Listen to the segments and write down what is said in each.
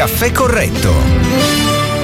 Caffè Corretto.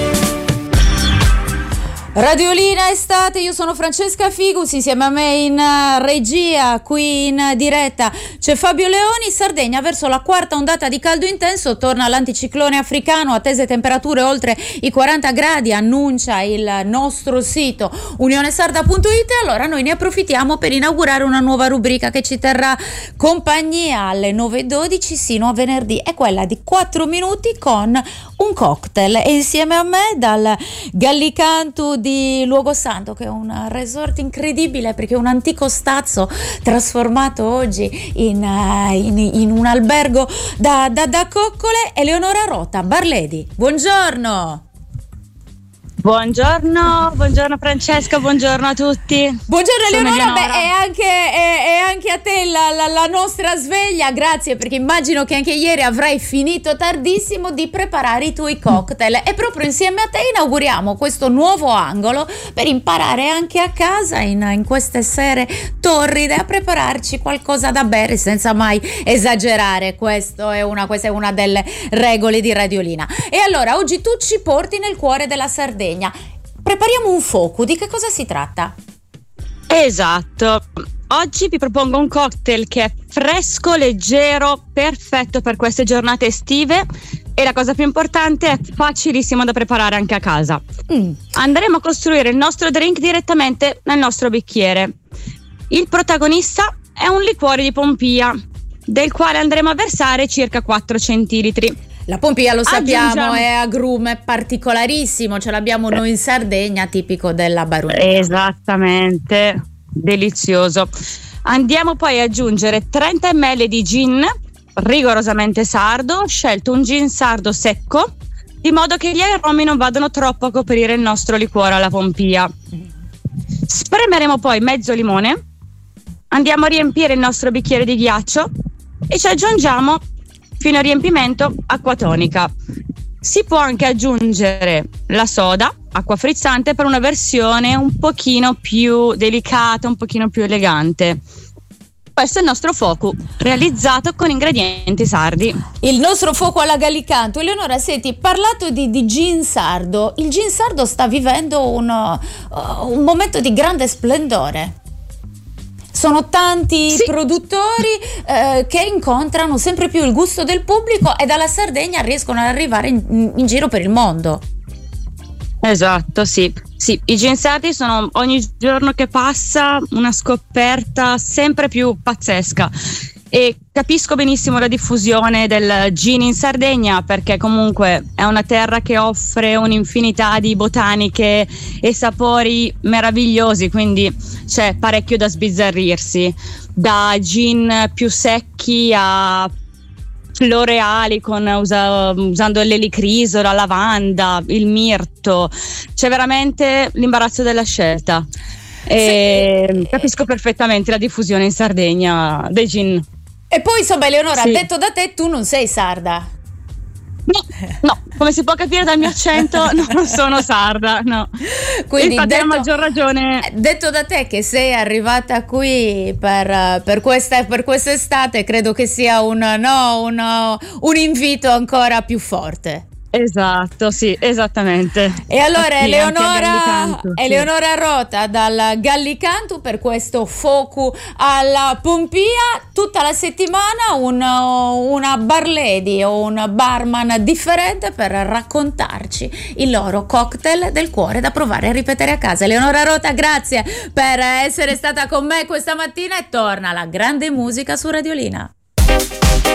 Radiolina Estate, io sono Francesca Figus, insieme a me in regia, qui in diretta c'è Fabio Leoni. Sardegna verso la quarta ondata di caldo intenso, torna l'anticiclone africano, attese temperature oltre i 40 gradi, annuncia il nostro sito unionesarda.it. Allora noi ne approfittiamo per inaugurare una nuova rubrica che ci terrà compagnia alle 9:12 sino a venerdì, è quella di 4 minuti con un cocktail, e insieme a me dal Gallicantu di Luogosanto, che è un resort incredibile perché è un antico stazzo trasformato oggi in un albergo da coccole, Eleonora Rota, Barledi. Buongiorno. Buongiorno Francesca, buongiorno a tutti. Buongiorno Eleonora. E anche a te la nostra sveglia, grazie, perché immagino che anche ieri avrai finito tardissimo di preparare i tuoi cocktail, e proprio insieme a te inauguriamo questo nuovo angolo per imparare anche a casa in queste sere torride a prepararci qualcosa da bere senza mai esagerare. Questa è una delle regole di Radiolina. E allora oggi tu ci porti nel cuore della Sardegna. Prepariamo un focu, di che cosa si tratta? Esatto, oggi vi propongo un cocktail che è fresco, leggero, perfetto per queste giornate estive, e la cosa più importante è facilissimo da preparare anche a casa. Andremo a costruire il nostro drink direttamente nel nostro bicchiere. Il protagonista è un liquore di Pompia, del quale andremo a versare circa 4 centilitri. La Pompia, lo sappiamo, è agrume particolarissimo, ce l'abbiamo noi in Sardegna, tipico della Baruneta. Esattamente, delizioso. Andiamo poi ad aggiungere 30 ml di gin rigorosamente sardo. Ho scelto un gin sardo secco, di modo che gli aromi non vadano troppo a coprire il nostro liquore alla Pompia. Spremeremo poi mezzo limone, andiamo a riempire il nostro bicchiere di ghiaccio e ci aggiungiamo fino a riempimento acqua tonica. Si può anche aggiungere la soda, acqua frizzante, per una versione un pochino più delicata, un pochino più elegante. Questo è il nostro focu, realizzato con ingredienti sardi. Il nostro fuoco alla Gallicantu. Eleonora, senti, parlato di gin sardo, il gin sardo sta vivendo un momento di grande splendore. Sono tanti produttori che incontrano sempre più il gusto del pubblico e dalla Sardegna riescono ad arrivare in giro per il mondo. Esatto, sì, i gin sardi sono ogni giorno che passa una scoperta sempre più pazzesca, e capisco benissimo la diffusione del gin in Sardegna, perché comunque è una terra che offre un'infinità di botaniche e sapori meravigliosi, quindi c'è parecchio da sbizzarrirsi, da gin più secchi a floreali usando l'elicriso, la lavanda, il mirto. C'è veramente l'imbarazzo della scelta, e capisco perfettamente la diffusione in Sardegna dei gin. E poi insomma, Eleonora, detto da te, tu non sei sarda. No, come si può capire dal mio accento, non sono sarda, no. Quindi infatti a maggior ragione. Detto da te che sei arrivata qui per quest'estate, credo che sia un invito ancora più forte. Esatto, sì, esattamente. E allora Eleonora Rota dal Gallicantu per questo focu alla Pompia. Tutta la settimana una Barledi o un barman differente per raccontarci il loro cocktail del cuore da provare e ripetere a casa. Eleonora Rota, grazie per essere stata con me questa mattina, e torna la grande musica su Radiolina.